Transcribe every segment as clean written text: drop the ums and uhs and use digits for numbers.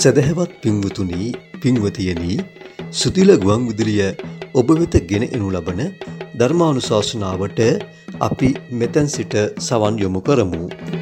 සදහවත් පින්වතුනි පින්වතියනි සුතිල ගුවන් විදුලිය ඔබ වෙත ගෙන එනු ලබන ධර්මානුශාසනාවට අපි මෙතෙන් සිට සවන් යොමු කරමු.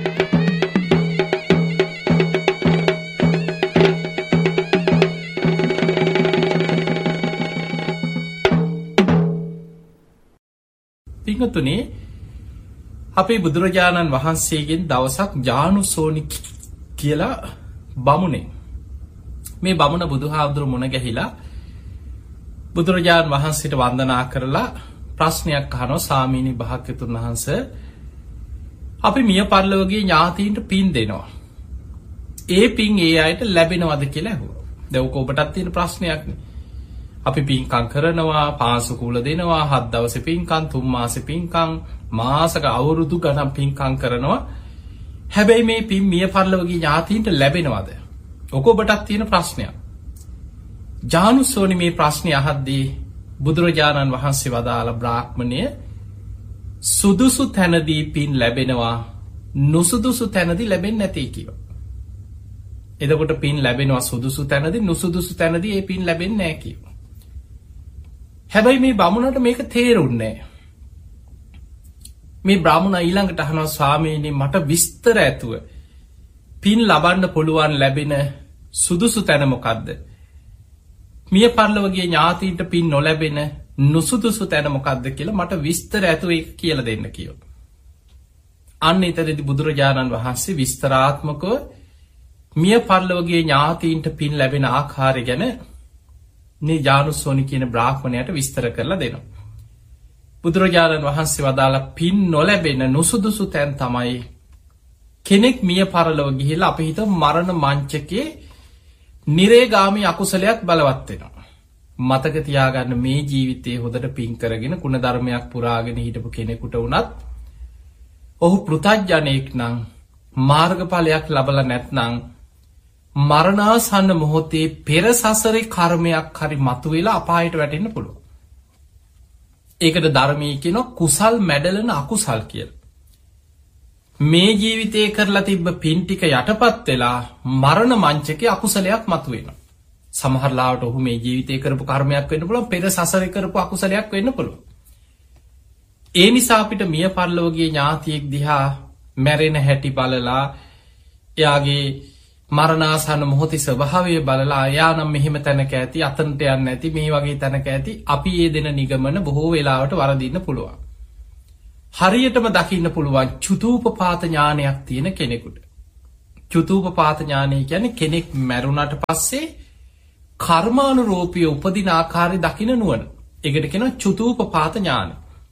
පින්වතුනි අපේ බුදුරජාණන් වහන්සේගෙන් දවසක් ජානුසෝනි කියලා බමුණේ මේ බමුණ බුදුහාමුදුරු මුණ ගැහිලා බුදුරජාණන් වහන්සේට වන්දනා කරලා ප්‍රශ්නයක් අහනවා ස්වාමීනි භාග්‍යවතුන් වහන්සේ අපි මිය පරලොවගේ ඥාතීන්ට පින් දෙනවා. ඒ පින් ඒ අයට ලැබෙනවද කියලා ඇහුවා. දැන් ඔක ඔබටත් තියෙන ප්‍රශ්නයක්නේ. අපි පින්කම් කරනවා, පාසු කුල දෙනවා, 7 දවසේ පින්කම්, 3 මාසේ පින්කම්, මාසක අවුරුදු ගණන් පින්කම් කරනවා. හැබැයි මේ පින් මිය පරලොවගේ ඥාතීන්ට ලැබෙනවද? ඔක ඔබටත් තියෙන ප්‍රශ්නයක්. ජානුසෝනි මේ ප්‍රශ්නේ අහද්දී බුදුරජාණන් වහන්සේ වදාළ බ්‍රාහ්මණය සුදුසු තැනදී පින් ලැබෙනවා, නුසුදුසු තැනදී ලැබෙන්නේ නැtei කිව්වා. එතකොට පින් ලැබෙනවා සුදුසු තැනදී, නුසුදුසු තැනදී ඒ පින් ලැබෙන්නේ නැහැ කිව්වා. හැබැයි මේ බමුණට මේක තේරුන්නේ නැහැ. මේ බ්‍රාහ්මණ ඊළඟට අහනවා ස්වාමීනි මට විස්තර ඇතුව පින් ලබන්න පුළුවන් ලැබෙන සුදුසු තැන මොකද්ද? මිය පරලොවගේ ඥාතීන්ට පින් නොලැබෙන නුසුදුසු තැන මොකද්ද කියලා මට විස්තර ඇතුව ඒක කියලා දෙන්න කිව්වා. අන්න ඊතරේදී බුදුරජාණන් වහන්සේ විස්තරාත්මකව මිය පරලොවගේ ඥාතීන්ට පින් ලැබෙන ආකාරය ගැන මේ ජානුසෝනි කියන බ්‍රාහ්මණයට විස්තර කරලා දෙනවා. බුදුරජාණන් වහන්සේ වදාළ පින් නොලැබෙන නුසුදුසු තැන් තමයි කෙනෙක් මිය පරලොව ගිහිල්ලා අපි හිතමු මරණ මංචකේ නිරේගාමී අකුසලයක් බලවත් වෙනවා. මතක තියාගන්න මේ ජීවිතේ හොඳට පින් කරගෙන කුණ ධර්මයක් පුරාගෙන හිටපු කෙනෙකුට වුණත් ඔහු පෘථග්ජනෙක් නම් මාර්ගඵලයක් ලබලා නැත්නම් මරණාසන්න මොහොතේ පෙර සසරේ කර්මයක් හරි මතුවෙලා අපායට වැටෙන්න පුළුවන්. ඒකට ධර්මයේ කියනවා කුසල් මැඩලන අකුසල් කියලා. මේ ජීවිතේ කරලා තිබ්බ පින් ටික යටපත් වෙලා මරණ මංචකේ අකුසලයක් මතුවෙනවා. සමහර ලාවට ඔහු මේ ජීවිතේ කරපු කර්මයක් වෙන්න පුළුවන්, පෙර සසරේ කරපු අකුසලයක් වෙන්න පුළුවන්. ඒ නිසා අපිට මිය පරලොවගේ ඥාතියෙක් දිහා මැරෙන හැටි බලලා එයාගේ මරණාසන්න මොහොතේ ස්වභාවය බලලා එයා නම් මෙහෙම තැනක ඇති, අතනට යන්නේ නැති, මේ වගේ තැනක ඇති, අපි ඒ දෙන නිගමන බොහෝ වෙලාවට වරදින්න පුළුවන්. හරියටම දකින්න පුළුවන් චුතූපපාත ඥානයක් තියෙන කෙනෙකුට. චුතූපපාත ඥානය කියන්නේ කෙනෙක් මැරුණට පස්සේ කර්මානුරූපී උපදින ආකාරය දකින්න නුවණ. ඒකට කියනවා චුතූපපාත ඥානය.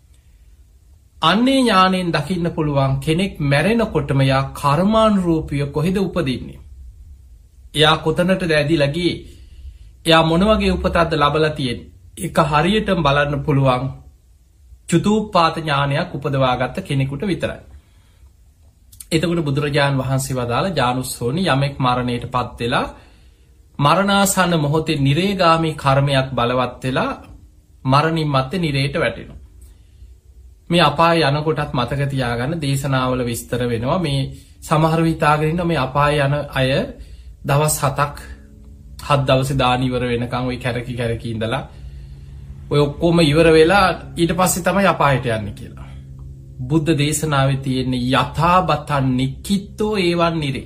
අන්නේ ඥාණයෙන් දකින්න පුළුවන් කෙනෙක් මැරෙනකොටම යා කර්මානුරූපීව කොහෙද උපදින්නේ? එයා කොතනටද ඇදිලා ගියේ? එයා මොන වගේ උපතක්ද ලබලා තියෙන්නේ? ඒක හරියටම බලන්න පුළුවන් චුතූපපාත ඥානයක් උපදවාගත්ත කෙනෙකුට විතරයි. එතකොට බුදුරජාණන් වහන්සේ වදාළ ජානුස්සෝනි යමෙක් මරණයට පත් වෙලා මරණාසන්න මොහොතේ නිරේගාමී කර්මයක් බලවත් වෙලා මරණින් මත්තේ නිරේට වැටෙනවා. මේ අපාය යනකොටත් මතක තියාගන්න දේශනාවල විස්තර වෙනවා. මේ සමහරව හිතාගෙන ඉන්න මේ අපාය යන අය දවස් 7ක් 7 දවසේ දාන ඉවර වෙනකන් ওই කැරකි ඉඳලා ඔය ඔක්කොම ඉවර වෙලා ඊට පස්සේ තමයි අපායට යන්නේ කියලා. බුද්ධ දේශනාවේ තියෙන යථාබතන් නික්කිත්තෝ ඒවන් නිරේ.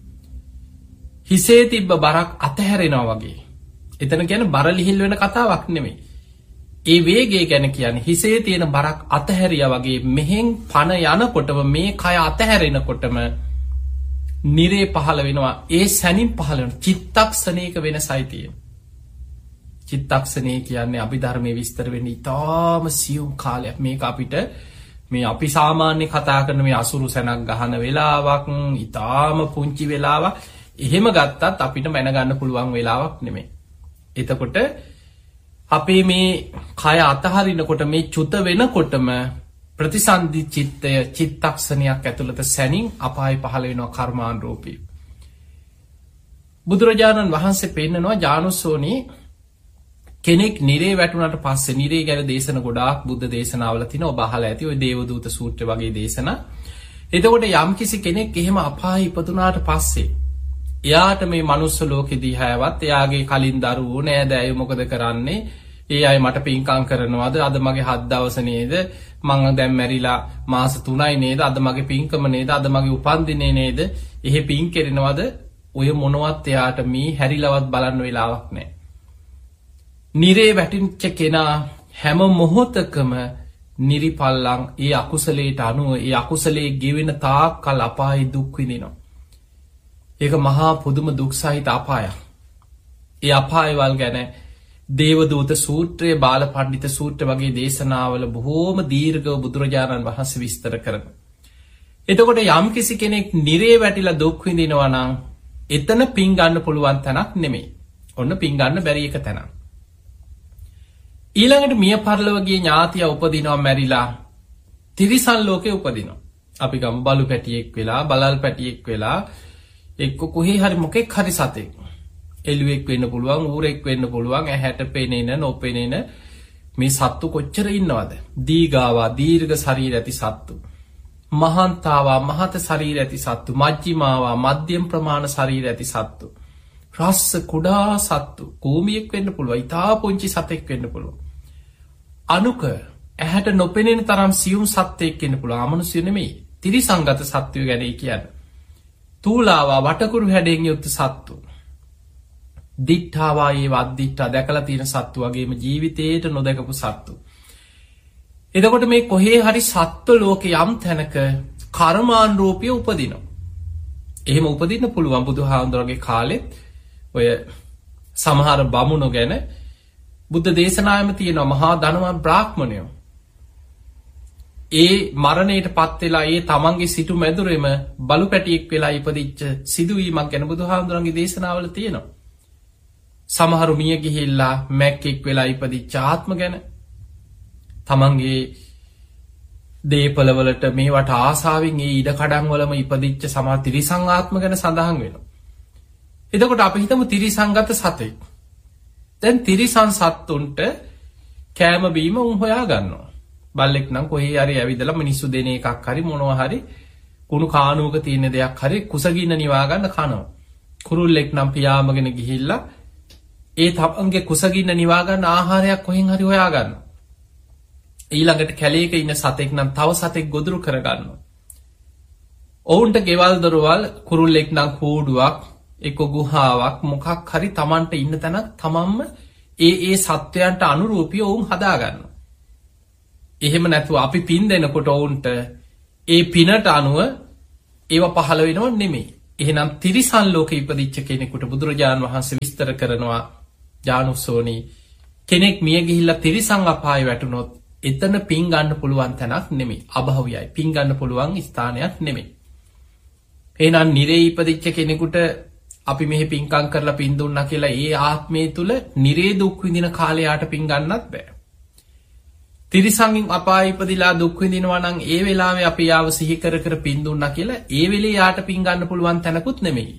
හිසේ තිබ්බ බරක් අතහැරෙනවා වගේ. එතන කියන්නේ බර ලිහිල් වෙන කතාවක් නෙමෙයි. ඒ වේගය ගැන කියන්නේ හිසේ තියෙන බරක් අතහැරියා වගේ මෙහෙන් පන යනකොටම මේ කය අතහැරෙනකොටම නිරේ පහළ වෙනවා. ඒ සැනින් පහළ වෙන චිත්තක්ෂණයක වෙනසයි තියෙන්නේ. චිත්තක්ෂණය කියන්නේ අභිධර්මයේ විස්තර වෙන්නේ ඊටාම සියුම් කාලයක්. මේක අපිට මේ අපි සාමාන්‍ය කතා කරන මේ අසුරු සැනක් ගහන වෙලාවක්, ඊටාම පුංචි වෙලාවක් එහෙම ගත්තත් අපිට මැනගන්න පුළුවන් වෙලාවක් නෙමෙයි. එතකොට අපේ මේ කය අතහරිනකොට මේ චුත වෙනකොටම ප්‍රතිසන්දි චිත්තය චිත්තක්ෂණයක් ඇතුළත සැනින් අපාය පහළ වෙනවා කර්මානුරූපී. බුදුරජාණන් වහන්සේ පෙන්නනවා ජානුස්සෝනි කෙනෙක් නිරේ වැටුණට පස්සේ නිරේ ගැන දේශන ගොඩාක් බුද්ධ දේශනාවල තියෙනවා. ඔබ අහලා ඇති ඔය දේවදූත සූත්‍ර වගේ දේශනා. එතකොට යම්කිසි කෙනෙක් එහෙම අපායේ ඉපදුනාට පස්සේ එයාට මේ මනුස්ස ලෝකෙදී හැවත් එයාගේ කලින් දරුවෝ නෑදෑයෝ මොකද කරන්නේ? ඒ අය මට පින්කම් කරනවාද? අද මගේ 7 දවස නේද? මං දැන් මැරිලා මාස 3යි නේද? අද මගේ පින්කම නේද? අද මගේ උපන්දිනේ නේද? එහෙ පින් කෙරෙනවද? ඔය මොනවත් එයාට මේ හැරිලවත් බලන්න වෙලාවක් නෑ. නිරේ වැටිච්ච කෙනා හැම මොහොතකම නිරිපල්ලං ඒ අකුසලයට අනුව ඒ අකුසලයේ ගෙවෙන තාක් කල් අපායේ දුක් විඳිනවා. ඒක මහා පුදුම දුක් සහිත අපායක්. ඒ අපායවල් ගැන දේවදූත සූත්‍රයේ බාලපණ්ඩිත සූත්‍ර වගේ දේශනාවල බොහෝම දීර්ඝව බුදුරජාණන් වහන්සේ විස්තර කරනවා. එතකොට යම්කිසි කෙනෙක් නිරේ වැටිලා දුක් විඳිනවා නම් එතන පින් ගන්න පුළුවන් තැනක් නෙමෙයි. ඔන්න පින් ගන්න බැරි එක තැනක්. ඊළඟට මිය පරලොවගේ ඥාතිය උපදිනවා මැරිලා තිරිසන් ලෝකේ උපදිනවා. අපි ගමු බලු පැටියෙක් වෙලා බලල් පැටියෙක් වෙලා එක්ක කොහේ හරි මොකෙක් හරි සතෙක්. එළුවෙක් වෙන්න පුළුවන්, ඌරෙක් වෙන්න පුළුවන්, ඇහැට පෙනෙන නොපෙනෙන මේ සත්තු කොච්චර ඉන්නවද? දීගාවා දීර්ඝ ශරීර ඇති සත්තු. මහන්තාවා මහත ශරීර ඇති සත්තු, මජ්ජිමාවා මධ්‍යම ප්‍රමාණ ශරීර ඇති සත්තු. රස්ස කුඩා සත්තු, කූමියෙක් වෙන්න පුළුවන්, ඉතා පුංචි සතෙක් වෙන්න පුළුවන්. අනුක ඇහැට නොපෙනෙන තරම් සියුම් සත්වෙක් වෙන්න පුළුවන්. අමනුෂ්‍ය නෙමෙයි, තිරිසංගත සත්වයෝ ගැන කියන්නේ. තූලාවා වටකුරු හැඩයෙන් යුක්ත සත්තු. දිට්ඨාවා ඒ වද්දිට්ඨා දැකලා තියෙන සත්තු වගේම ජීවිතේට නොදකපු සත්තු. එතකොට මේ කොහේ හරි සත්ව ලෝකේ යම් තැනක කර්මානුරූපී උපදිනවා. එහෙම උපදින්න පුළුවන්. බුදුහාමුදුරගේ කාලෙත් ඔය සමහර බමුණෝ ගැන බුද්ධ දේශනාවෙම තියෙනවා මහා ධනවත් බ්‍රාහ්මණයෝ. ඒ මරණයට පත් වෙලා ඒ තමන්ගේ සිටු මැදුරේම බලු පැටියෙක් වෙලා ඉපදිච්ච සිදුවීමක් ගැන බුදුහාමුදුරන්ගේ දේශනාවල තියෙනවා. සමහරු මිය ගිහිල්ලා මැක්කෙක් වෙලා ඉපදිච්ච ආත්ම ගැන, තමන්ගේ දේපලවලට මේවට ආසාවෙන් ඒ ඉඩ කඩන් වලම ඉපදිච්ච සමහර තිරිසන් ආත්ම ගැන සඳහන් වෙනවා. එතකොට අපි හිතමු තිරිසංගත සතෙක්. දැන් තිරිසන් සත්තුන්ට කෑම බීම උන් හොයා ගන්නවා. බල්ලෙක් නම් කොහේ හරි ඇවිදලා මිනිස්සු දෙන එකක් හරි මොනවා හරි කුණු කානුවක තියෙන දෙයක් හරි කුසගින්න නිවා ගන්න කනවා. කුරුල්ලෙක් නම් පියාඹගෙන ගිහිල්ලා ඒ තමන්ගේ කුසගින්න නිවා ගන්න ආහාරයක් කොහෙන් හරි හොයා ගන්නවා. ඊළඟට කැලේක ඉන්න සතෙක් නම් තව සතෙක් ගොදුරු කරගන්නවා. ඔවුන්ට ගෙවල් දොරවල්, කුරුල්ලෙක් නම් කූඩුවක්, එක්ක ගුහාවක්, මොකක් හරි තමන්ට ඉන්න තැනක් තමන්ම ඒ සත්වයන්ට අනුරූපීව ඔවුන් හදාගන්නවා. එහෙම නැතුව අපි පින් දෙනකොට ඔවුන්ට ඒ පිනට අනුව ඒව පහළ වෙනව නෙමෙයි. එහෙනම් තිරිසන් ලෝකෙ ඉපදිච්ච කෙනෙකුට බුදුරජාණන් වහන්සේ විස්තර කරනවා ජානුස්සෝනි කෙනෙක් මිය ගිහිල්ලා තිරිසන් අපායේ වැටුනොත් එතන පින් ගන්න පුළුවන් තැනක් නෙමෙයි. අභව්‍යයි. පින් ගන්න පුළුවන් ස්ථානයක් නෙමෙයි. එහෙනම් නිරේ ඉපදිච්ච කෙනෙකුට අපි මෙහි පින්කම් කරලා පින් දුන්නා කියලා ඒ ආත්මය තුල නිරේ දුක් විඳින කාලයට පින් ගන්නත් බෑ. තිරිසංගින් අපායේ ඉපදිලා දුක් විඳිනවා නම් ඒ වෙලාවේ අපි යාව සිහි කර කර පින් දුන්නා කියලා ඒ වෙලේ යාට පින් ගන්න පුළුවන් තැනකුත් නෙමෙයි.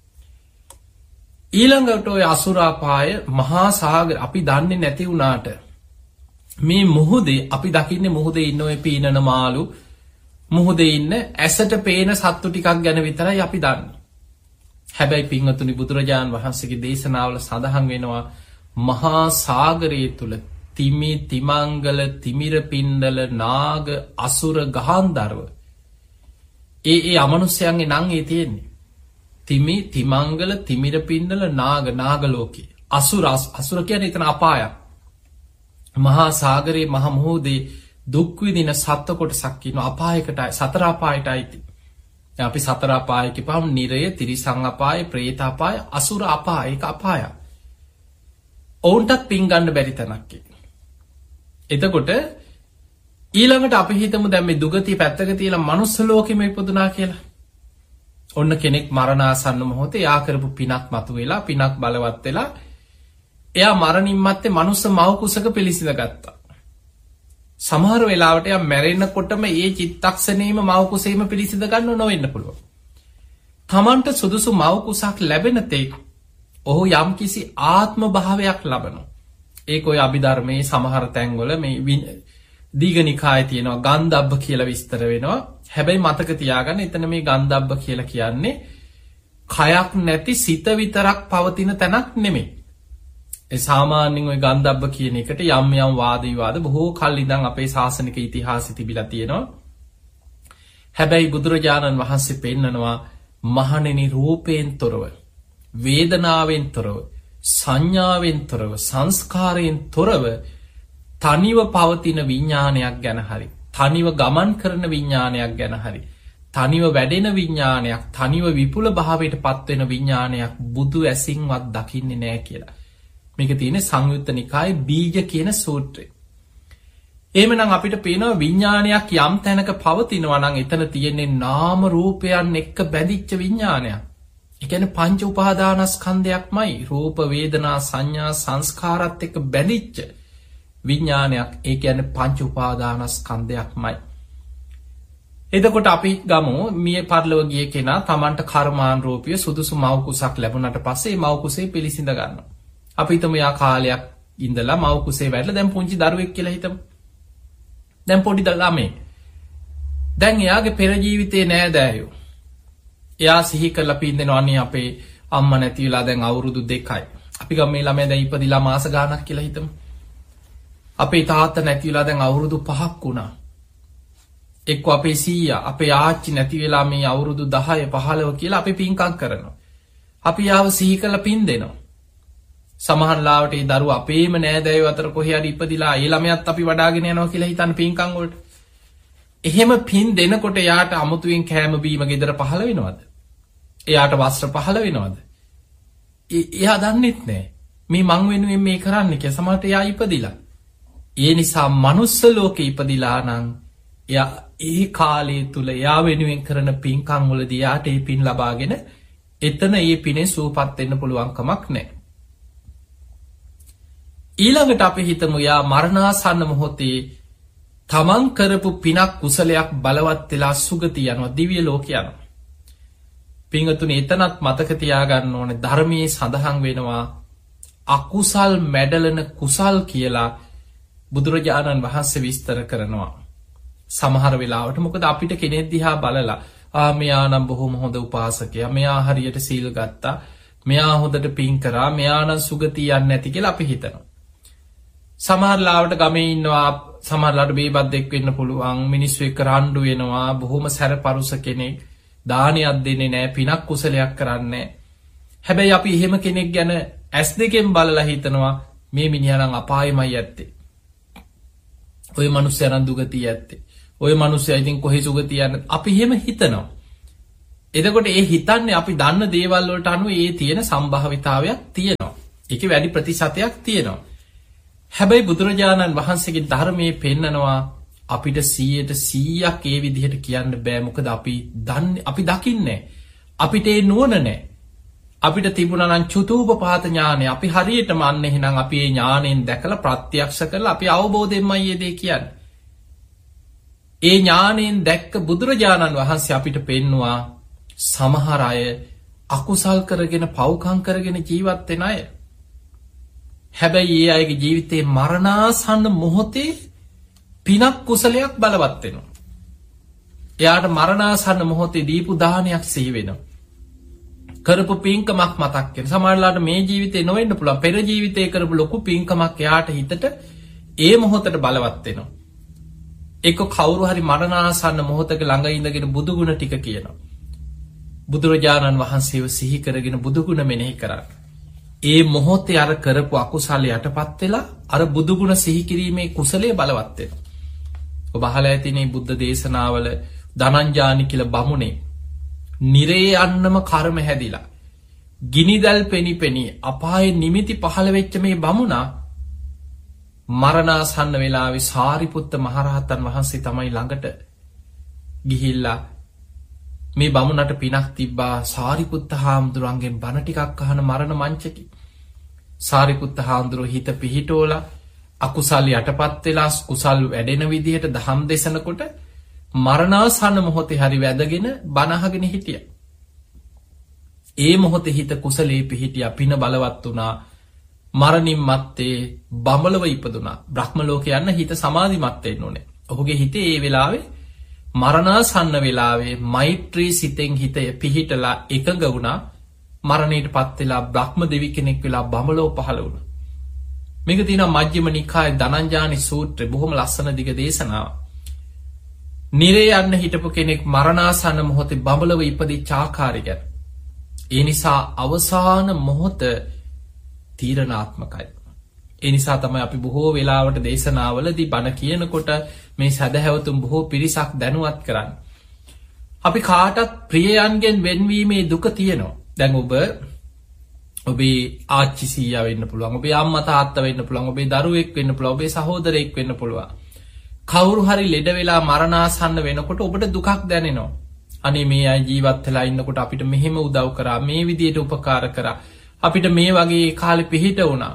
ඊළඟට ඔය අසුරාපාය මහා සාගර අපි දන්නේ නැති වුණාට මේ මුහුදේ අපි දකින්නේ මුහුදේ ඉන්න ඔය පීනන මාළු, මුහුදේ ඉන්න ඇසට පේන සත්තු ටිකක් ගැන විතරයි අපි දන්නේ. හැබැයි පින්වතුනි බුදුරජාණන් වහන්සේගේ දේශනාවල සඳහන් වෙනවා මහා සාගරයේ තුල තිමි, තිමංගල, තිමිර පිණ්ඩල, නාග, අසුර, ගහන්ධර්ව ඒ අමනුෂ්‍යයන්ගේ නම් ඒ තියෙන්නේ. තිමි, තිමංගල, තිමිර පිණ්ඩල, නාග ලෝකේ. අසුර කියන්නේ එතන අපායක්. මහා සාගරයේ මහ මුහුදේ දුක් විඳින සත්ත්ව කොටසක් ඉන්න අපායකටයි, සතර අපායටයි. අපි සතර අපාය කියපහම නිරය, තිරිසං අපාය, പ്രേත අපාය, අසුර අපාය, ඒක අපායක්. ඔවුන්ටත් පින් ගන්න බැරි තැනක් ඒක. එතකොට ඊළඟට අපි හිතමු දැන් මේ දුගතිය පැත්තක තියලා මනුස්ස ලෝකෙම ඉපදුනා කියලා. ඔන්න කෙනෙක් මරණාසන්න මොහොතේ යා කරපු පිනක් මතුවෙලා, පිනක් බලවත් වෙලා එයා මරණින් මත්තේ මනුස්ස මව කුසක පිළිසිඳ ගත්තා. සමහර වෙලාවට එයා මැරෙනකොටම ඒ චිත්තක්ෂණේම මව කුසේම පිළිසිඳ ගන්නව නොවෙන්න පුළුවන්. තමන්ට සුදුසු මව කුසක් ලැබෙන තෙක් ඔහු යම්කිසි ආත්ම භාවයක් ලබනවා. ඒක ඔය අභිධර්මයේ සමහර තැන්වල මේ දීඝනිකායේ තියෙනවා ගන්ධබ්බ කියලා විස්තර වෙනවා. හැබැයි මතක තියාගන්න එතන මේ ගන්ධබ්බ කියලා කියන්නේ කයක් නැති සිත විතරක් පවතින තැනක් නෙමෙයි. ඒ සාමාන්‍යයෙන් ওই ගන්ධබ්බ කියන එකට යම් යම් වාද විවාද බොහෝ කල් ඉඳන් අපේ ශාසනික ඉතිහාසෙ තිබිලා තියෙනවා. හැබැයි බුදුරජාණන් වහන්සේ පෙන්නනවා මහණෙනි රූපයෙන් තොරව, වේදනාවෙන් තොරව, සංඥාවෙන් තොරව, සංස්කාරයෙන් තොරව තනිව පවතින විඥානයක් ගැන හරි, තනිව ගමන් කරන විඥානයක් ගැන හරි, තනිව වැඩෙන විඥානයක්, තනිව විපුල භාවයට පත්වෙන විඥානයක් බුදු ඇසින්වත් දකින්නේ නෑ කියලා. මේක තියෙන්නේ සංයුත්ත නිකායේ බීජ කියන සූත්‍රයේ. එහෙමනම් අපිට පේනවා විඥානයක් යම් තැනක පවතිනවා නම් එතන තියෙන්නේ නාම රූපයන් එක්ක බැඳිච්ච විඥානයක්. ඒ කියන්නේ පංච උපාදානස්කන්ධයක්මයි. රූප, වේදනා, සංඥා, සංස්කාරات එක්ක බැඳිච්ච විඥානයක්. ඒ කියන්නේ පංච උපාදානස්කන්ධයක්මයි. එතකොට අපි ගමු මිය පරලොව ගිය කෙනා Tamanට කර්මාන් රූපිය සුදුසු මව් කුසක් ලැබුණාට පස්සේ මව් කුසේ පිළිසිඳ ගන්නවා. අපි හිතමු යා කාලයක් ඉඳලා මව් කුසේ වැඩලා දැන් පුංචි දරුවෙක් කියලා හිතමු. දැන් පොඩි ළමෙක්. දැන් එයාගේ පෙර ජීවිතේ නෑදෑයෝ. එයා සිහි කරලා පින්දෙනවා අනේ අපේ අම්මා නැති වෙලා දැන් අවුරුදු 2යි. අපි ගම මේ ළමයා දැන් ඉපදිලා මාස ගාණක් කියලා හිතමු. අපේ තාත්තා නැති වෙලා දැන් අවුරුදු 5ක් වුණා. එක්ක අපේ සීයා, අපේ ආච්චි නැති වෙලා මේ අවුරුදු 10 15 කියලා අපි පින්කම් කරනවා. අපි යාව සිහි කරලා පින් දෙනවා. සමහර ලාවට ඒ දරුවා අපේම නෑදෑයෝ අතර කොහේ හරි ඉපදිලා ඒ ළමයාත් අපි වඩාගෙන යනවා කියලා හිතන පින්කම් වලට. එහෙම පින් දෙනකොට එයාට අමුතුවෙන් කෑම බීම ගෙදර පහළ වෙනවද? එයාට වස්ත්‍ර පහළ වෙනවද? එයා දන්නෙත් නෑ. මේ මං වෙනුවෙන් මේ කරන්නේ කියලා. සමහරට එයා ඉපදිලා. ඒ නිසා manuss ලෝකේ ඉපදිලා නම් එයා ඒ කාලය තුල එයා වෙනුවෙන් කරන පින්කම් වලදී එයාට ඒ පින් ලබාගෙන එතන ඒ පිනේ සූපත් වෙන්න පුළුවන් කමක් නෑ. ඊළඟට අපි හිතමු යා මරණාසන්න මොහොතේ තමන් කරපු පිනක් කුසලයක් බලවත් වෙලා සුගති යනවා, දිව්‍ය ලෝක යනවා. පින්වතුනි එතනත් මතක තියාගන්න ඕනේ ධර්මයේ සඳහන් වෙනවා අකුසල් මැඩලන කුසල් කියලා බුදුරජාණන් වහන්සේ විස්තර කරනවා. සමහර වෙලාවට මොකද අපිට කෙනෙක් දිහා බලලා මෙයා නම් බොහොම හොඳ උපාසකයා, මෙයා හරියට සීල් ගත්තා, මෙයා හොඳට පින් කරා, මෙයා නම් සුගතිය යන්නේ නැති කියලා අපි හිතනවා. සමහරලාවට ගමේ ඉන්නවා, සමහරලාට බේබද්දෙක් වෙන්න පුළුවන්, මිනිස්සු එක්ක රණ්ඩු වෙනවා, බොහොම සැරපරුස කෙනෙක්, දානයක් දෙන්නේ නැහැ, පිනක් කුසලයක් කරන්නේ නැහැ. හැබැයි අපි එහෙම කෙනෙක් ගැන ඇස් දෙකෙන් බලලා හිතනවා මේ මිනිහා නම් අපායෙමයි යත්තේ. ඔය මිනිස්සයා නම් දුගතිය යත්තේ. ඔය මිනිස්සයා ඉතින් කොහේ සුගතිය යන්නේ? අපි එහෙම හිතනවා. එතකොට ඒ හිතන්නේ අපි දන්න දේවල් වලට අනුව ඒ තියෙන සම්භාවිතාවයක් තියෙනවා. ඒකේ වැඩි ප්‍රතිශතයක් තියෙනවා. හැබැයි බුදුරජාණන් වහන්සේගේ ධර්මයේ පෙන්නනවා අපිට 100% ඒ විදිහට කියන්න බෑ. මොකද අපි දකින්නේ අපිට ඒ නුවණ නැහැ. අපිට තිබුණා නම් චුතූපපාත ඥානය. අපි හරියටම අන්න එහෙනම් අපි ඒ ඥාණයෙන් දැකලා ප්‍රත්‍යක්ෂ කරලා අපි අවබෝධයෙන්මයි මේ දේ කියන්නේ. ඒ ඥාණයෙන් දැක්ක බුදුරජාණන් වහන්සේ අපිට පෙන්නවා සමහර අය අකුසල් කරගෙන පව්කම් කරගෙන ජීවත් වෙන අය. හැබැයි ඒ අයගේ ජීවිතේ මරණාසන්න මොහොතේ පිනක් කුසලයක් බලවත් වෙනවා. එයාට මරණාසන්න මොහොතේ දීපු දානයක් සිහි වෙනවා. කරපු පින්කමක් මතක් වෙනවා. සමහරවිට මේ ජීවිතේ නොවෙන්න පුළුවන්. පෙර ජීවිතේ කරපු ලොකු පින්කමක් එයාට හිතට ඒ මොහොතට බලවත් වෙනවා. එක්ක කවුරු හරි මරණාසන්න මොහොතක ළඟ ඉඳගෙන බුදු ගුණ ටික කියනවා. බුදුරජාණන් වහන්සේව සිහි කරගෙන බුදු ගුණ මෙනෙහි කරා. ඒ මොහොතේ අර කරපු අකුසල යටපත් වෙලා අර බුදු ගුණ සිහි කිරීමේ කුසලයේ බලවත් වෙනවා. ඔබ අහලා ඇතිනේ බුද්ධ දේශනාවල ධනංජානි කියලා බමුණේ නිරේ යන්නම කර්ම හැදිලා ගිනිදල් පෙනිපෙනි අපායේ නිමිති පහළ වෙච්ච මේ බමුණා මරණාසන්න වෙලාවේ සාරිපුත්ත මහරහතන් වහන්සේ තමයි ළඟට ගිහිල්ලා මේ බමුණට පිනක් තිබ්බා. සාරිපුත්ත හාමුදුරන්ගෙන් බණ ටිකක් අහන මරණ මංචකේ සාරිපුත්ත හාමුදුරුවෝ හිත පිහිටෝලා අකුසල් යටපත් වෙලා කුසල් වැඩෙන විදිහට දහම් දේශනකොට මරණාසන්න මොහොතේ හරි වැදගෙන බණ අහගෙන හිටියා. ඒ මොහොතේ හිත කුසලයේ පිහිටියා, පින බලවත් වුණා. මරණින් මත්තේ බඹලව ඉපදුනා. බ්‍රහ්ම ලෝකේ යන්න හිත සමාධිමත් වෙන්න ඕනේ. ඔහුගේ හිතේ ඒ වෙලාවේ මරණාසන්න වෙලාවේ මෛත්‍රී සිතෙන් හිතය පිහිටලා එකඟ වුණා. මරණයට පත් වෙලා බ්‍රහ්ම දෙවි කෙනෙක් වෙලා බඹලෝ පහළ වුණා. මේක තියෙනවා මජ්ක්‍ධිම නිකායේ ධනංජානි සූත්‍රය බොහොම ලස්සන දිග දේශනාවක්. නිරේ යන්න හිටපු කෙනෙක් මරණාසන්න මොහොතේ බඹලව ඉපදිච්ච ආකාරය ගැන. ඒ නිසා අවසාන මොහොත තීරණාත්මකයි. ඒ නිසා තමයි අපි බොහෝ වෙලාවට දේශනාවලදී බණ කියනකොට මේ සදහැවතුන් බොහෝ පිරිසක් දැනුවත් කරන්නේ. අපි කාටත් ප්‍රියයන්ගෙන් වෙන්වීමේ දුක තියෙනවා. දැන් ඔබේ ආච්චි සීයා වෙන්න පුළුවන්, ඔබේ අම්මා තාත්තා වෙන්න පුළුවන්, ඔබේ දරුවෙක් වෙන්න පුළුවන්, ඔබේ සහෝදරයෙක් වෙන්න පුළුවන්. කවුරු හරි ලෙඩ වෙලා මරණාසන්න වෙනකොට ඔබට දුකක් දැනෙනවා. අනේ මේ අය ජීවත් වෙලා ඉන්නකොට අපිට මෙහෙම උදව් කරා, මේ විදියට උපකාර කරා, අපිට මේ වගේ කාලෙ පිහිට වුණා.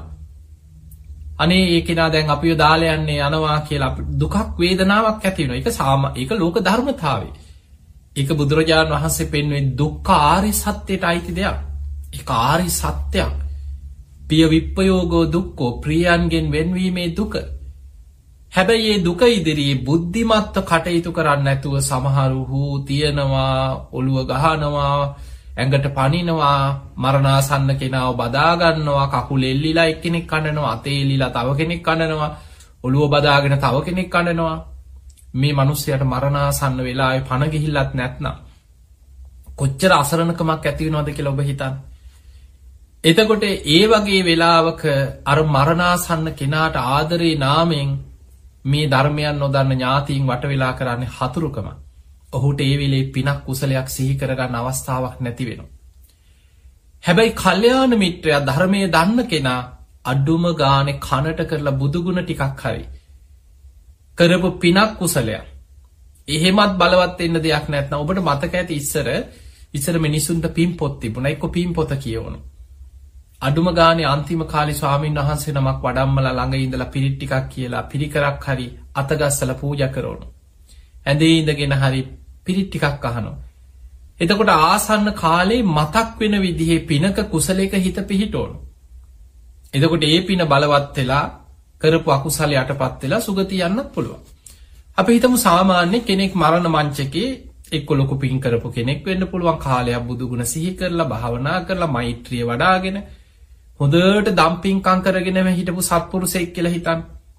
අනේ ඒ කෙනා දැන් අපිව දාලා යන්නේ යනවා කියලා දුකක් වේදනාවක් ඇති වෙනවා. ඒක ලෝක ධර්මතාවය. ඒක බුදුරජාණන් වහන්සේ පෙන්වන්නේ දුක්ඛ ආර්ය සත්‍යයට අයිති දෙයක්. ඒක ආර්ය සත්‍යයක්. පිය විප්පයෝගෝ දුක්ඛෝ, ප්‍රියයන්ගෙන් වෙන්වීමේ දුක. හැබැයි මේ දුක ඉදිරියේ බුද්ධිමත්ව කටයුතු කරන්නේ නැතුව සමහරු තියනවා, ඔළුව ගහනවා, ඇඟට පනිනවා, මරණාසන්න කෙනාව බදා ගන්නවා, කකුල එල්ලිලා එක්කෙනෙක් කනනවා, අතේ එල්ලිලා තව කෙනෙක් කනනවා, ඔළුව බදාගෙන තව කෙනෙක් කනනවා. මේ මිනිස්සයාට මරණාසන්න වෙලාවේ පණ ගිහිල්ලත් නැත්නම් කොච්චර අසරණකමක් ඇති වෙනවද කියලා ඔබ හිතන්න. එතකොට ඒ වගේ වෙලාවක අර මරණාසන්න කෙනාට ආදරේ නාමයෙන් මේ ධර්මයන් නොදන්න ඥාතීන් වට වෙලා කරන්නේ හතුරුකම. ඔහුට ඒ වෙලේ පිනක් කුසලයක් සිහි කරගන්න අවස්ථාවක් නැති වෙනවා. හැබැයි කල්යාණ මිත්‍රයා ධර්මයේ දන්න කෙනා අඩුම ගානේ කනට කරලා බුදුගුණ ටිකක් හරි කරපු පිනක් කුසලයක් එහෙමත් බලවත් වෙන්න දෙයක් නැත්නම් ඔබට මතක ඇති ඉස්සර මිනිසුන්ට පින් පොත් තිබුණා. එක්ක පින් පොත කියවණු. අඩුම ගානේ අන්තිම කාලේ ස්වාමීන් වහන්සේ නමක් වඩම්මලා ළඟ ඉඳලා පිරිත් ටිකක් කියලා පිරිකරක් හරි අතගස්සලා පූජා කරවණු. ඇඳේ ඉඳගෙන හරි පිරිත් ටිකක් අහනවා. එතකොට ආසන්න කාලේ මතක් වෙන විදිහේ පිනක කුසලයක හිත පිහිටවණු. එතකොට ඒ පින බලවත් වෙලා කරපු අකුසල යටපත් වෙලා සුගතිය යන්නත් පුළුවන්. අපි හිතමු සාමාන්‍ය කෙනෙක් මරණ මංචකේ එක්ක ලොකු පින් කරපු කෙනෙක් වෙන්න පුළුවන්. කාලයක් බුදුගුණ සිහි කරලා භාවනා කරලා මෛත්‍රිය වඩාගෙන හොඳට දම්පින්කම් කරගෙන හිටපු සත්පුරුෂයෙක් කියලා හිතන්න.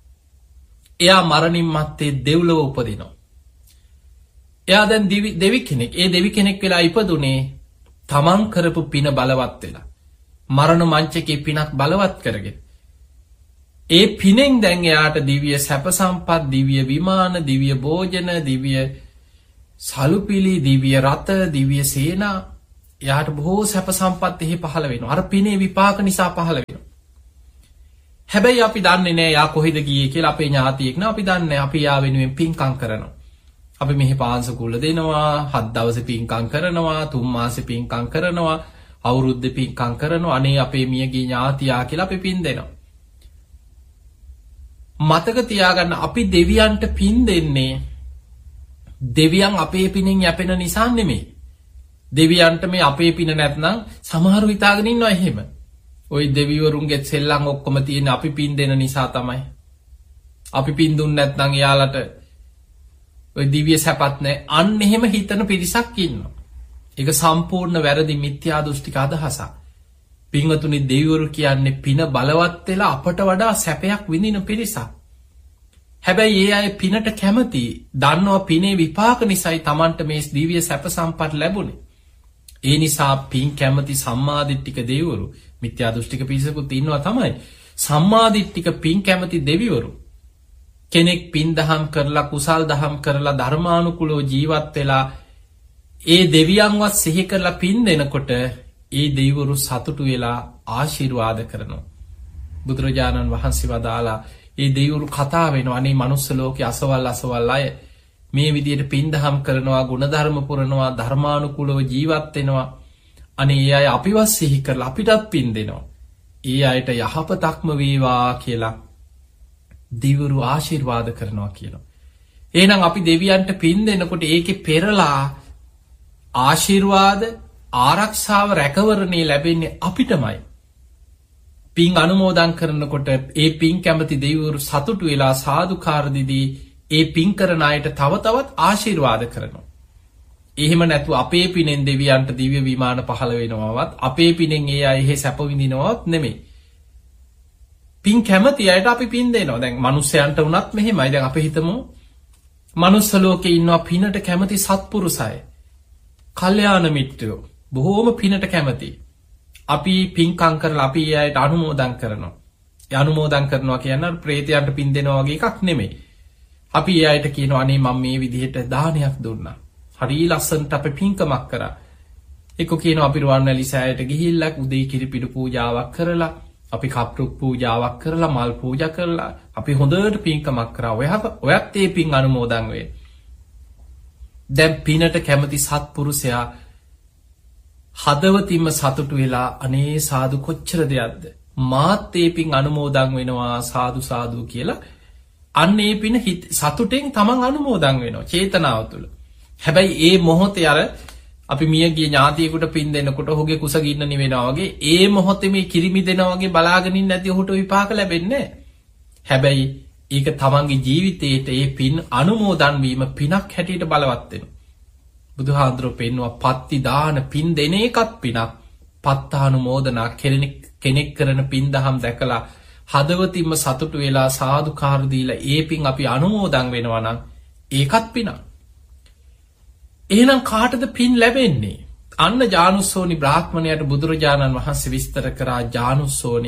එයා මරණින් මත්තේ දෙව්ලොව උපදිනවා. එයා දැන් දෙවි කෙනෙක්. ඒ දෙවි කෙනෙක් වෙලා ඉපදුනේ තමන් කරපු පින බලවත් වෙලා. මරණ මංචකේ පිනක් බලවත් කරගෙන. ඒ පිනෙන් දැන් එයාට දිව්‍ය සැප සම්පත්, දිව්‍ය විමාන, දිව්‍ය භෝජන, දිව්‍ය සලුපිලි, දිව්‍ය රත, දිව්‍ය සේනා, එයාට බොහෝ සැප සම්පත් එහි පහළ වෙනවා. අර පිනේ විපාක නිසා පහළ වෙනවා. හැබැයි අපි දන්නේ නෑ යා කොහෙද ගියේ කියලා. අපේ ඥාතියෙක් නා අපි දන්නේ නෑ. අපි යා වෙනුවෙන් පින්කම් කරනවා. අපි මෙහි පාංශකුල දෙනවා, 7 දවසේ පින්කම් කරනවා, 3 මාසේ පින්කම් කරනවා, අවුරුද්දේ පින්කම් කරනවා. අනේ අපේ මියගේ ඥාතියා කියලා අපි පින් දෙනවා. මතක තියාගන්න අපි දෙවියන්ට පින් දෙන්නේ දෙවියන් අපේ පිනෙන් යැපෙන නිසා නෙමෙයි. දෙවියන්ට මේ අපේ පින නැත්නම් සමහරු හිතාගෙන ඉන්නවා එහෙම. ওই දෙවිවරුන්ගේ සෙල්ලම් ඔක්කොම තියෙන අපි පින් දෙන නිසා තමයි. අපි පින් දුන්නේ නැත්නම් එයාලට ওই දිව්‍ය සැපත් නැහැ. අන්න එහෙම හිතන පිරිසක් ඉන්නවා. ඒක සම්පූර්ණ වැරදි මිත්‍යා දෘෂ්ටික අදහසක්. පින්වතුනි දෙවිවරු කියන්නේ පින බලවත් වෙලා අපට වඩා සැපයක් විඳින පිරිසක්. හැබැයි ඒ අය පිනට කැමති, දන්නවා පිනේ විපාක නිසායි Tamanට මේ දිව්‍ය සැප සම්පත් ලැබුණේ. ඒ නිසා පින් කැමති සම්මාදිට්ඨික දෙවිවරු, මිත්‍යා දෘෂ්ටික පිරිසකුත් ඉන්නවා තමයි. සම්මාදිට්ඨික පින් කැමති දෙවිවරු කෙනෙක් පින් දහම් කරලා කුසල් දහම් කරලා ධර්මානුකූලව ජීවත් වෙලා ඒ දෙවියන්වත් සිහි කරලා පින් දෙනකොට ඒ දෙවිවරු සතුටු වෙලා ආශිර්වාද කරනවා. බුදුරජාණන් වහන්සේ වදාලා ඒ දෙවිවරු කතා වෙනවා. අනේ මනුස්ස ලෝකේ අසවල් අය මේ විදියට පින් දහම් කරනවා, ගුණධර්ම පුරනවා, ධර්මානුකූලව ජීවත් වෙනවා. අනේ ඒ අය අපිවත් සිහි කරලා අපිටත් පින් දෙනවා. ඒ අයට යහපතක්ම වේවා කියලා දෙවිවරු ආශිර්වාද කරනවා කියනවා. එහෙනම් අපි දෙවියන්ට පින් දෙනකොට ඒකේ පෙරලා ආශිර්වාද, ආරක්ෂාව, රැකවරණේ ලැබෙන්නේ අපිටමයි. පින් අනුමෝදන් කරනකොට ඒ පින් කැමති දෙවිවරු සතුටු වෙලා සාදුකාර දීදී ඒ පින් කරන අයට තව තවත් ආශිර්වාද කරනවා. එහෙම නැතු අපේ පිනෙන් දෙවියන්ට දිව්‍ය විමාන පහළ වෙනවවත් අපේ පිනෙන් ඒ අය එහෙ සැප විඳිනවත් නෙමෙයි. පින් කැමති අයට අපි පින් දෙනවා. දැන් මිනිස්සයන්ට වුණත් මෙහෙමයි. දැන් අපි හිතමු මනුස්ස ලෝකේ ඉන්නවා පිනට කැමති සත්පුරුෂ අය. කල්යාණ මිත්‍රයෝ බොහෝම පිනට කැමති. අපි පින්කම් කරලා අපි ඒ අයට අනුමෝදන් කරනවා. ඒ අනුමෝදන් කරනවා කියන්නේ ප්‍රේතයන්ට පින් දෙනවා වගේ එකක් නෙමෙයි. අපි ඒ අයට කියනවා අනේ මම මේ විදිහට දානයක් දුන්නා. හරි ලස්සනට අපි පින්කමක් කරා. එක්ක කියනවා අපි රුවන්වැලි සෑයට ගිහිල්ලා උදේ කිරිපිඩු පූජාවක් කරලා, අපි කප්රුක් පූජාවක් කරලා, මල් පූජා කරලා, අපි හොඳට පින්කමක් කරා. ඔයත් ඒ පින් අනුමෝදන් වේ. දැන් පිනට කැමති සත්පුරුෂයා හදවතින්ම සතුටු වෙලා අනේ සාදු කොච්චර දෙයක්ද මාත් ඒ පින් අනුමෝදන් වෙනවා සාදු සාදු කියලා අන්න ඒ පින සතුටෙන් තමන් අනුමෝදන් වෙනවා චේතනාව තුළ. හැබැයි ඒ මොහොතේ අර අපි මියගිය ඥාතියෙකුට පින් දෙනකොට ඔහුගේ කුසගින්න නිවෙනවා වගේ ඒ මොහොතේ මේ කිරිමි දෙනවා වගේ බලාගෙන ඉන්න නැති ඔහුට විපාක ලැබෙන්නේ නැහැ. හැබැයි ඒක තමන්ගේ ජීවිතේට ඒ පින් අනුමෝදන් වීම පිනක් හැටියට බලවත් වෙනවා. බුදුහාඳුරෝ පෙන්වුවා පත්ති දාන පින් දෙන එකත් පිනක්. පත්තානුමෝදනා කෙනෙක් කරන පින් දහම් දැකලා හදවතින්ම සතුටු වෙලා සාදුකාර දීලා ඒ පින් අපි අනුමෝදන් වෙනවා නම් ඒකත් පිනක්. එහෙනම් කාටද පින් ලැබෙන්නේ? අන්න ජානුස්සෝනි බ්‍රාහ්මණයට බුදුරජාණන් වහන්සේ විස්තර කරා ජානුස්සෝනි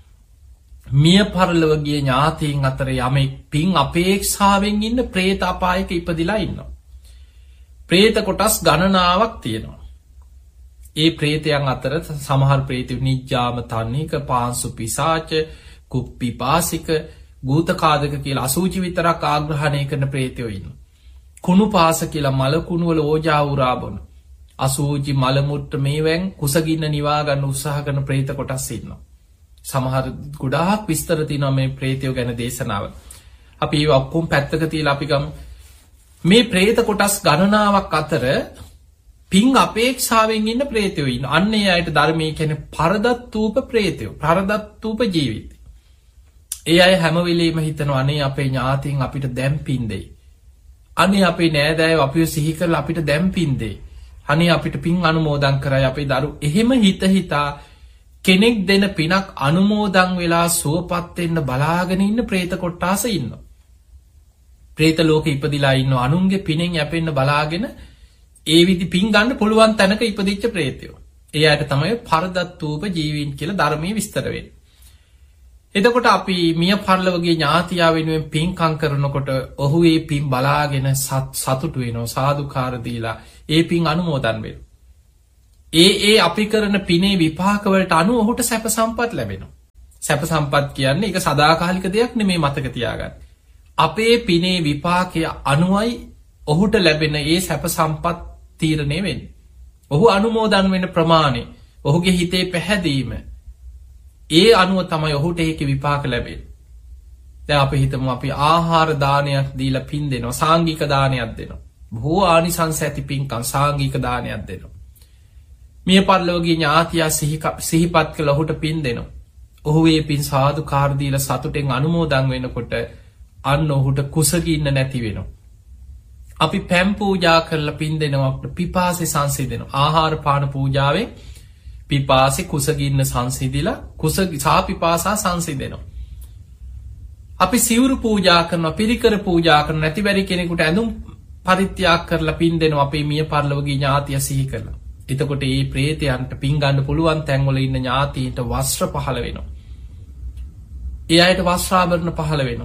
මිය පරලොව ගිය ඥාතීන් අතර යමෙක් පින් අපේක්ෂාවෙන් ඉන්න പ്രേත අපායක ඉපදිලා ඉන්නවා. പ്രേත කොටස් ගණනාවක් තියෙනවා. ඒ പ്രേතයන් අතර සමහර പ്രേතයෝ නිජ්ජාම තන්නේක පාංසු පිසාච කුප්පිපාසික ගූතකාදක කියලා අසූචි විතරක් ආග්‍රහණය කරන പ്രേතයෝ ඉන්නවා. කුණු පාස කියලා මල කුණු වල ඕජා උරා බොන අසූචි මල මුට්ට මේවෙන් කුසගින්න නිවා ගන්න උත්සාහ කරන പ്രേත කොටස් ඉන්නවා. සමහර ගොඩාක් විස්තර තියෙනවා මේ പ്രേතයෝ ගැන දේශනාව. අපි ඒව ඔක්කොම පැත්තක තියලා අපි ගමු. මේ പ്രേත කොටස් ගණනාවක් අතර පින් අපේක්ෂාවෙන් ඉන්න പ്രേතයෝ ඉන්නවා. අන්න ඒ අයට ධර්මයේ කියන්නේ පරදත්තූප പ്രേතයෝ. පරදත්තූප ජීවිත. ඒ අය හැම වෙලෙම හිතනවා අනේ අපේ ඥාතීන් අපිට දැන් පින් දෙයි. අනේ අපේ නෑදෑයෝ අපිව සිහි කරලා අපිට දැන් පින් දෙයි. අනේ අපිට පින් අනුමෝදන් කරයි අපේ දරු. එහෙම හිතා කෙනෙක් දෙන පිනක් අනුමෝදන් වෙලා සුවපත් වෙන්න බලාගෙන ඉන්න പ്രേත කොට්ටාස ඉන්නවා. പ്രേත ලෝකෙ ඉපදිලා ඉන්නවා අනුන්ගේ පිනෙන් යැපෙන්න බලාගෙන ඒ විදි පින් ගන්න පුළුවන් තැනක ඉපදිච්ච പ്രേතයෝ. ඒ අයට තමයි පරදත්තූප ජීවීන් කියලා ධර්මයේ විස්තර වෙන්නේ. එතකොට අපි මිය පරලොවගේ ඥාතියා වෙනුවෙන් පින්කම් කරනකොට ඔහු ඒ පින් බලාගෙන සතුටු වෙනවා සාදුකාර දීලා ඒ පින් අනුමෝදන් වෙනවා. ඒ අපි කරන පිනේ විපාක වලට අනුව ඔහුට සැප සම්පත් ලැබෙනවා. සැප සම්පත් කියන්නේ ඒක සදාකාලික දෙයක් නෙමෙයි මතක තියාගන්න. අපේ පිනේ විපාකය අනුවයි ඔහුට ලැබෙන ඒ සැප සම්පත් තීරණය වෙන්නේ. ඔහු අනුමෝදන් වෙන ප්‍රමාණය, ඔහුගේ හිතේ පැහැදීම ඒ අනුව තමයි ඔහුට ඒකේ විපාක ලැබෙන්නේ. දැන් අපි හිතමු අපි ආහාර දානයක් දීලා පින් දෙනවා, සාංගික දානයක් දෙනවා. බොහෝ ආනිසංස ඇති පින්කම් සාංගික දානයක් දෙනවා. මිය පරලොවගේ ඥාතියා සිහිපත් කළ ඔහුට පින් දෙනවා. ඔහු ඒ පින් සාදුකාර දීලා සතුටෙන් අනුමෝදන් වෙනකොට අන්න ඔහුට කුසගින්න නැති වෙනවා. අපි පැම් පූජා කරලා පින් දෙනවා පිපාසය සංසිඳෙනවා. ආහාර පාන පූජාවෙන් පිපාසෙ කුසගින්න සංසිඳිලා පිපාසා සංසිඳෙනවා. අපි සිවුරු පූජා කරනවා, පිරිකර පූජා කරනවා, නැති බැරි කෙනෙකුට ඇඳුම් පරිත්‍යාග කරලා පින් දෙනවා අපේ මිය පරලොවගේ ඥාතිය සිහි කරලා. එතකොට මේ പ്രേතයන්ට පින් ගන්න පුළුවන් තැන්වල ඉන්න ඥාතීන්ට වස්ත්‍ර පහළ වෙනවා. ඒ අයට වස්ත්‍රාභරණ පහළ වෙනවා.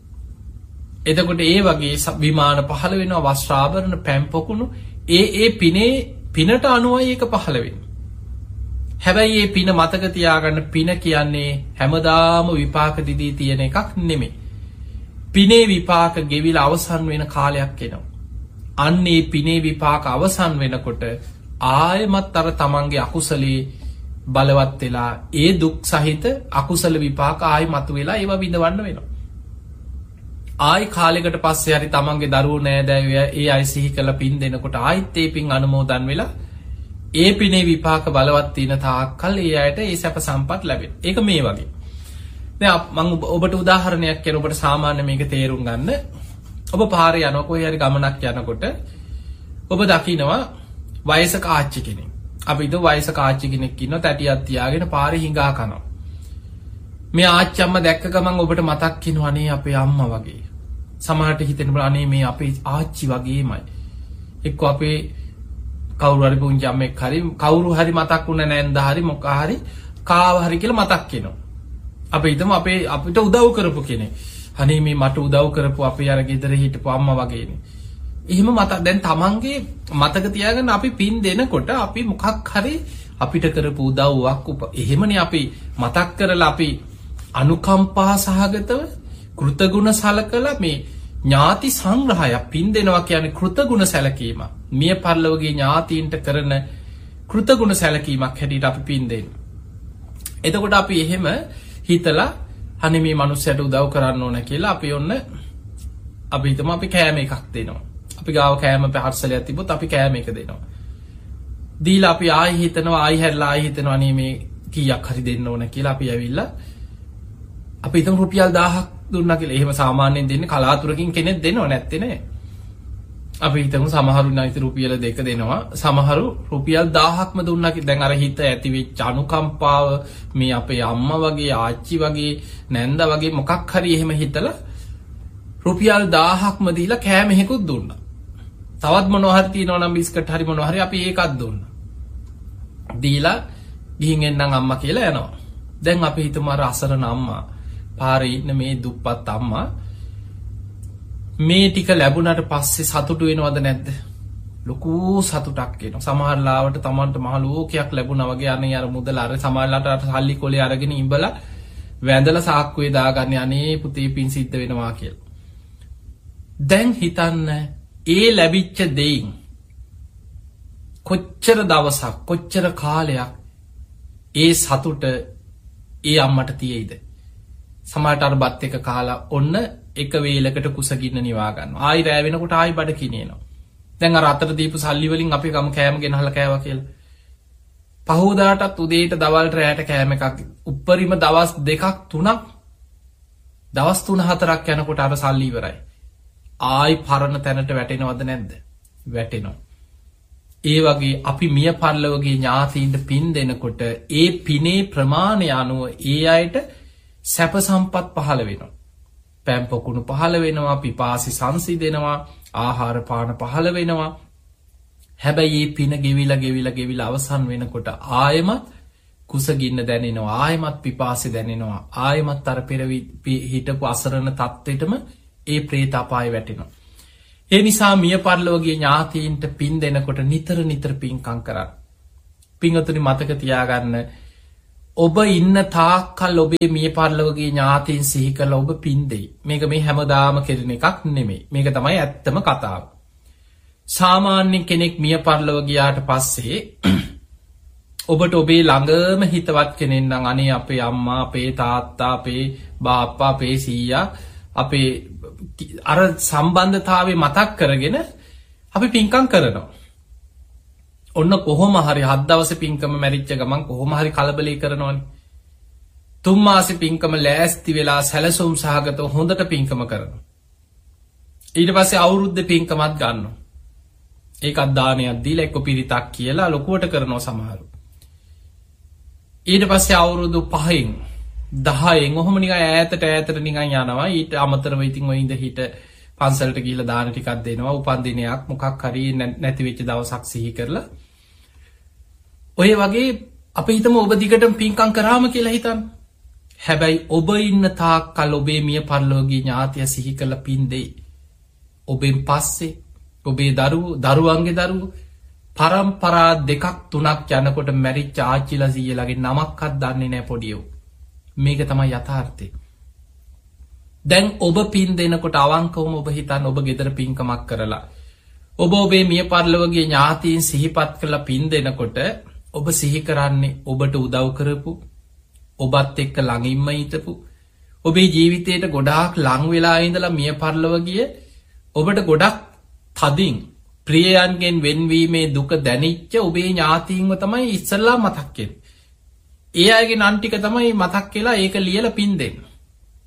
එතකොට ඒ වගේ විමාන පහළ වෙනවා, වස්ත්‍රාභරණ පැම් පොකුණු ඒ පිනට අනුවයි ඒක පහළ වෙන්නේ. හැබැයි මේ පින මතක තියාගන්න පින කියන්නේ හැමදාම විපාක දිදී තියෙන එකක් නෙමෙයි. පිනේ විපාක ගෙවිලා අවසන් වෙන කාලයක් එනවා. අන්න ඒ පිනේ විපාක අවසන් වෙනකොට ආයමත් අර තමන්ගේ අකුසලේ බලවත් වෙලා ඒ දුක් සහිත අකුසල විපාක ආයි මතුවෙලා ඒවා විඳවන්න වෙනවා. ආයි කාලයකට පස්සේ හරි තමන්ගේ දරුවෝ නෑදෑයෝ ඒ අය සිහි කරලා පින් දෙනකොට ආයිත් ඒ පින් අනුමෝදන් වෙලා ඒ පිනේ විපාක බලවත් තියෙන තාක්කල් ඒ අයට ඒ සැප සම්පත් ලැබෙනවා. ඒක මේ වගේ. දැන් මම ඔබට උදාහරණයක් කියන ඔබට සාමාන්‍ය මේක තේරුම් ගන්න. ඔබ පාරේ යනකොට කොහේ හරි ගමනක් යනකොට ඔබ දකිනවා වයසක ආච්චි කෙනෙක්. අපිට වයසක ආච්චි කෙනෙක් ඉන්නවා තැටියක් තියාගෙන පාරේ හිඟා කනවා. මේ ආච්චි අම්මා දැක්ක ගමන් ඔබට මතක් වෙනවා අනේ අපේ අම්මා වගේ. සමහරට හිතෙන්න බෑ අනේ මේ අපේ ආච්චි වගේමයි. එක්ක අපේ කවුරු හරි පුංචි අම්මෙක් හරි කවුරු හරි මතක් වුණ නැන්ද හරි මොකක් හරි කාව හරි කියලා මතක් වෙනවා. අපි හිතමු අපිට උදව් කරපු කෙනෙක්. අනේ මේ මට උදව් කරපු අපේ අර ගෙදර හිටපු අම්මා වගේනේ. එහෙම මතක් දැන් තමන්ගේ මතක තියාගන්න අපි පින් දෙනකොට අපි මොකක් හරි අපිට කරපු උදව්වක් එහෙමනේ අපි මතක් කරලා අපි අනුකම්පා සහගතව කෘතගුණ සලකලා මේ ඥාති සංග්‍රහයක් පින් දෙනවා කියන්නේ කෘතගුණ සැලකීම. මිය පරලොවගේ ඥාතීන්ට කරන කෘතගුණ සැලකීමක් හැටියට අපි පින් දෙන්න. එතකොට අපි එහෙම හිතලා අනේ මේ මනුස්සයට උදව් කරන්න ඕන කියලා අපි ඔන්න අපි හිතමු අපි කෑම එකක් දෙනවා. අපි ගාව කෑම පැහැර්සලයක් තිබ්බොත් අපි කෑම එක දෙනවා. දීලා අපි ආයි හිතනවා ආයි හැරලා ආයි හිතනවා අනේ මේ කීයක් හරි දෙන්න ඕන කියලා අපි ඇවිල්ලා අපි හිතමු රුපියල් 1000ක් දුන්නා කියලා. එහෙම සාමාන්‍යයෙන් දෙන්නේ කලාතුරකින් කෙනෙක් දෙනව නැත්තේ නේ. අපි හිතමු සමහරු නැති රුපියල් 2 දෙනවා. සමහරු රුපියල් 1000ක්ම දුන්නා කියලා. දැන් අර හිත ඇති වෙච්ච අනුකම්පාව මේ අපේ අම්මා වගේ ආච්චි වගේ නැන්දා වගේ මොකක් හරි එහෙම හිතලා රුපියල් 1000ක්ම දීලා කෑම එකකුත් දුන්නා. තවත් මොනවා හරි තියනවා නම් බිස්කට් හරි මොනවා හරි අපි ඒකත් දුන්නා. දීලා ගිහින් එන්නම් අම්මා කියලා යනවා. දැන් අපි හිතමු අර අසරණ අම්මා පාරේ ඉන්න මේ දුප්පත් අම්මා මේ ටික ලැබුණාට පස්සේ සතුටු වෙනවද නැද්ද? ලොකු සතුටක් එනවා. සමහර ලාවට Tamanට මහ ලෝකයක් ලැබුණා වගේ අනේ අර මුදල අර සමහරලාට අර සල්ලි කොලේ අරගෙන ඉඹලා වැඳලා සාක්කුවේ දාගන්නේ අනේ පුතේ පින් සිද්ධ වෙනවා කියලා. දැන් හිතන්න ඒ ලැබිච්ච දෙයින් කොච්චර දවසක් කොච්චර කාලයක් ඒ සතුට ඒ අම්මට තියෙයිද? සමහරට අර බත් එක කාලා ඔන්න එක වේලකට කුසගින්න නිවා ගන්නවා. ආයි රෑ වෙනකොට ආයි බඩ කිනිනවා. දැන් අර අතට දීපු සල්ලි වලින් අපි කම කෑම ගෙනහලා කෑවා කියලා. පහෝදාටත් උදේට දවල්ට රැයට කෑම එකක් උප්පරිම දවස් 2ක් 3ක් දවස් 3-4ක් යනකොට අර සල්ලි ඉවරයි. ආයි පරණ තැනට වැටෙනවද නැද්ද? වැටෙනවා. ඒ වගේ අපි මිය පරලොවගේ ඥාතීන්ට පින් දෙනකොට ඒ පිනේ ප්‍රමාණය අනුව ඒ අයට සැප සම්පත් පහළ වෙනවා. පැම් පොකුණු පහළ වෙනවා, පිපාසි සංසිඳෙනවා, ආහාර පාන පහළ වෙනවා. හැබැයි මේ පින ගෙවිලා අවසන් වෙනකොට ආයෙමත් කුසගින්න දැනෙනවා, ආයෙමත් පිපාසි දැනෙනවා, ආයෙමත් අර පෙර හිටපු අසරණ තත්ත්වෙටම ඒ ප්‍රේත අපාය වැටෙනවා. ඒ නිසා මිය පරලොවගේ ඥාතීන්ට පින් දෙනකොට නිතර පින්කම් කරන්න. පින්වතුනි මතක තියාගන්න ඔබ ඉන්න තාක්කල් ඔබේ මිය පරලොවගේ ඥාතීන් සිහි කරලා ඔබ පින් දෙයි. මේක මේ හැමදාම කෙරෙන එකක් නෙමෙයි. මේක තමයි ඇත්තම කතාව. සාමාන්‍ය කෙනෙක් මිය පරලොව ගියාට පස්සේ ඔබට ඔබේ ළඟම හිතවත් කෙනෙක් නම් අනේ අපේ අම්මා, අපේ තාත්තා, අපේ බාප්පා, අපේ සීයා අපේ අර සම්බන්ධතාවය මතක් කරගෙන අපි පින්කම් කරනවා. ඔන්න කොහොම හරි 7 දවසේ පින්කම මැරිච්ච ගමන් කොහොම හරි කලබලේ කරනවනේ. 3 මාසේ පින්කම ලෑස්ති වෙලා සැලසුම් සහගතව හොඳට පින්කම කරනවා. ඊට පස්සේ අවුරුද්දේ පින්කමත් ගන්නවා. ඒකත් දානයක් දීලා එක්ක පිරිතක් කියලා ලොකුවට කරනවා සමහරු. ඊට පස්සේ අවුරුදු 5න් 10න් ඔහොම නිකන් ඈතට නිකන් යනවා. ඊට අමතරව ඉතින් ඔය ඉඳ හිට පන්සලට ගිහිල්ලා දාන ටිකක් දෙනවා. උපන්දිනයක් මොකක් හරි නැති වෙච්ච දවසක් සිහි කරලා. ඔය වගේ අපි හිතමු ඔබ දිගටම පින්කම් කරාම කියලා හිතන්න. හැබැයි ඔබ ඉන්න තාක්කල් ඔබේ මිය පරලොවගේ ඥාතිය සිහි කරලා පින් දෙයි. ඔබෙන් පස්සේ ඔබේ දරුවන්ගේ දරුවෝ පරම්පරා 2ක් 3ක් යනකොට මැරිච්ච ආච්චිලා සීයලාගේ නමක්වත් දන්නේ නැහැ පොඩියෝ. මේක තමයි යථාර්ථය. දැන් ඔබ පින් දෙනකොට අවංකවම ඔබ හිතන්න ඔබ ගෙදර පින්කමක් කරලා ඔබ ඔබේ මිය පරලොවගේ ඥාතීන් සිහිපත් කරලා පින් දෙනකොට ඔබ සිහි කරන්නේ ඔබට උදව් කරපු, ඔබත් එක්ක ළඟින්ම හිටපු, ඔබේ ජීවිතයට ගොඩාක් ලං වෙලා ඉඳලා මිය පරලොව ගිය ඔබට ගොඩක් තදින් ප්‍රියයන්ගෙන් වෙන්වීමේ දුක දැනිච්ච ඔබේ ඥාතීන්ව තමයි ඉස්සල්ලා මතක් වෙන්නේ. ඒ අයගේ නම් ටික තමයි මතක් වෙලා ඒක ලියලා පින් දෙන්න.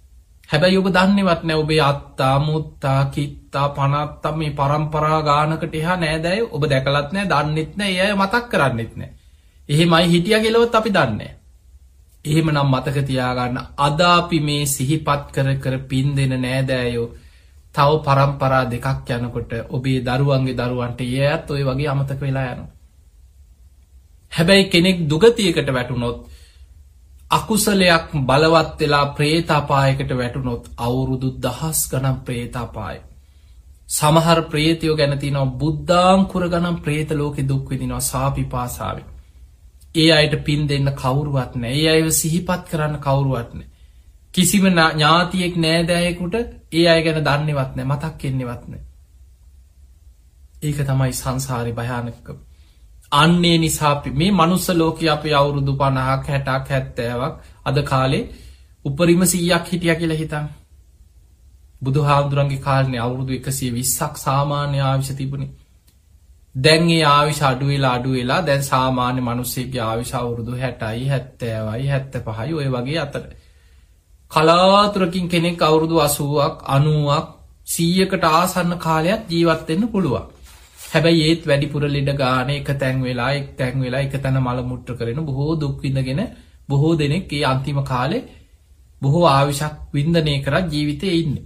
හැබැයි ඔබ දන්නේවත් නෑ ඔබේ අත්තා මුත්තා කිත්තා පනත්තා මේ පරම්පරා ගානකට එහා නෑදෑයෝ ඔබ දැකලත් නෑ දන්නෙත් නෑ ඒ අය මතක් කරන්නෙත් නෑ. එහෙමයි හිටියා කියලාවත් අපි දන්නේ. එහෙමනම් මතක තියාගන්න අද අපි මේ සිහිපත් කර කර පින් දෙන නෑදෑයෝ තව පරම්පරා දෙකක් යනකොට ඔබේ දරුවන්ගේ දරුවන්ට ඒයත් ඔය වගේ අමතක වෙලා යනවා. හැබැයි කෙනෙක් දුගතියකට වැටුනොත් අකුසලයක් බලවත් වෙලා ප්‍රේතාපායකට වැටුනොත් අවුරුදු 1000 ගණන් ප්‍රේතාපාය. සමහර ප්‍රේතයෝ ගැන තියෙනවා බුද්ධාංකුර ගණන් ප්‍රේත ලෝකෙ දුක් විඳිනවා සාපිපාසාවෙන්. ඒ අයට පින් දෙන්න කවුරුවත් නෑ. ඒ අයව සිහිපත් කරන්න කවුරුවත් නෑ. කිසිම ඥාතියෙක් නෑදෑයෙකුට ඒ අය ගැන දන්නේවත් නෑ මතක් වෙන්නේවත් නෑ. ඒක තමයි සංසාරේ භයානකකම. අන්නේ නිසා මේ මනුස්ස ලෝකයේ අපි අවුරුදු 50ක් 60ක් 70ක් අද කාලේ උපරිම 100ක් හිටියා කියලා හිතන්න. බුදුහාමුදුරන්ගේ කාලේ අවුරුදු 120ක් සාමාන්‍ය ආයුෂ තිබුණේ. දැන් ඒ ආයුෂ අඩු වෙලා දැන් සාමාන්‍ය මිනිස්සෙක්ගේ ආයුෂ අවුරුදු 60යි 70යි 75යි ඔය වගේ අතර. කලාතුරකින් කෙනෙක් අවුරුදු 80ක් 90ක් 100කට ආසන්න කාලයක් ජීවත් වෙන්න පුළුවන්. හැබැයි ඒත් වැඩිපුර ලෙඩ ගාන එක තැන් වෙලා එක තැන මල මුට්ටු කරන බොහෝ දුක් විඳගෙන බොහෝ දෙනෙක් ඒ අන්තිම කාලේ බොහෝ ආයුෂක් වින්දනය කරලා ජීවිතේ ඉන්නේ.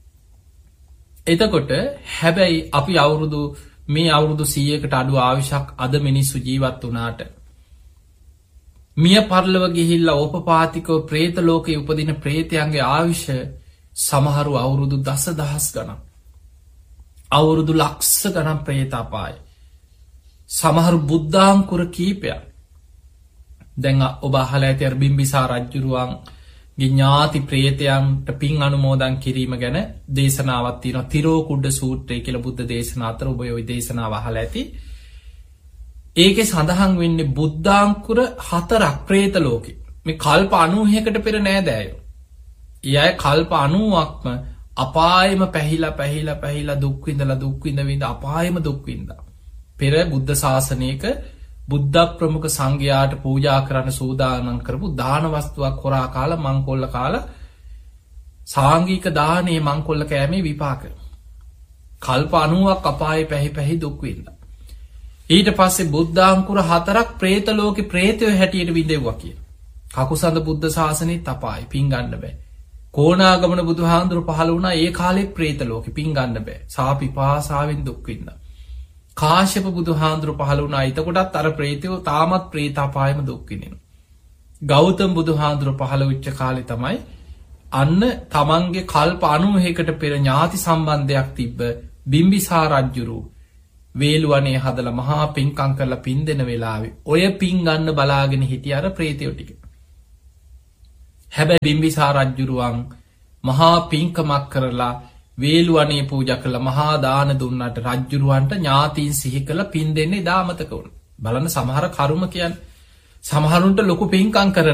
එතකොට හැබැයි අපි අවුරුදු 100කට අඩු ආයුෂක් අද මිනිස්සු ජීවත් වුණාට මිය පරලොව ගිහිල්ලා ඕපපාතිකව പ്രേත ලෝකේ උපදින പ്രേතයන්ගේ ආයුෂ සමහරු අවුරුදු දසදහස් ගණන් අවුරුදු ලක්ෂ ගණන් പ്രേතාපාය සමහරු බුද්ධාංකුර කීපයක්. දැන් ඔබ අහලා ඇති අර බිම්බිසාර රජුරුවන්ගේ ඥාති പ്രേතයන්ට පින් අනුමෝදන් කිරීම ගැන දේශනාවක් තියෙනවා. තිරෝකුඩ සූත්‍රය කියලා බුද්ධ දේශනා අතර ඔබ ওই දේශනාව අහලා ඇති. ඒකේ සඳහන් වෙන්නේ බුද්ධාංකුර 4ක් പ്രേත ලෝකේ. මේ කල්ප 90කට පෙර නෑදෑයෝ. ඒ අය කල්ප 90ක්ම අපායෙම පැහිලා දුක් විඳ අපායෙම දුක් විඳා. පෙර බුද්ධ ශාසනයක බුද්ධ ප්‍රමුඛ සංඝයාට පූජා කරන්න සූදානම් කරපු දාන වස්තුවක් හොරා කාලා මංකොල්ල කාලා සාංගික දානේ මංකොල්ල කෑමේ විපාක. කල්ප 90ක් අපායේ පැහි දුක් විඳා. ඊට පස්සේ බුද්ධාංකුර 4ක් പ്രേත ලෝකේ പ്രേතයෝ හැටියට විඳෙව්වා කියලා. කකුසඳ බුද්ධ ශාසනයේ තපායි පින් ගන්න බෑ. කෝණාගමන බුදුහාඳුරු පහළ වුණා ඒ කාලේ പ്രേත ලෝකේ පින් ගන්න බෑ. සාපිපාසාවෙන් දුක් විඳා. කාශ්‍යප බුදුහාඳුරු පහළ වුණා. එතකොටත් අර പ്രേතයෝ තාමත් പ്രേතාපායම දුක් විඳිනවා. ගෞතම බුදුහාඳුරු පහළ වෙච්ච කාලේ තමයි අන්න තමන්ගේ කල්ප 90කට පෙර ඥාති සම්බන්ධයක් තිබ්බ බිම්බිසාර රජුරු වේලුවනේ හදලා මහා පින්කම් කරලා පින් දෙන වෙලාවේ ඔය පින් ගන්න බලාගෙන හිටිය අර പ്രേතයෝ ටික. හැබැයි බිම්බිසාර රජුරුවන් මහා පින්කමක් කරලා වේලුවනේ පූජා කළා මහා දාන දුන්නට රජුරුවන්ට ඥාතීන් සිහි කළ පින් දෙන්නේ දාමතක වුණා. බලන්න සමහර කර්ම කියන්නේ සමහරුන්ට ලොකු පින්කම් කරන